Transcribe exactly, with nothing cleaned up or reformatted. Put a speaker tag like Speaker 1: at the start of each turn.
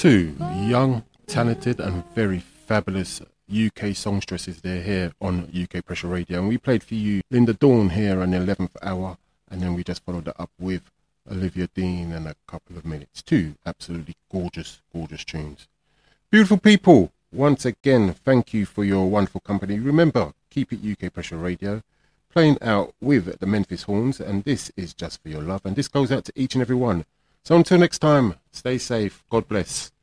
Speaker 1: Two young, talented and very fabulous U K songstresses. They're here on U K Pressure Radio, and we played for you Linda Dawn here on the eleventh hour, and then we just followed that up with Olivia Dean and a couple of minutes. Two absolutely gorgeous, gorgeous tunes. Beautiful people, once again, thank you for your wonderful company. Remember, keep it U K Pressure Radio, playing out with the Memphis Horns, and this is Just For Your Love, and this goes out to each and every one. So until next time, stay safe, God bless.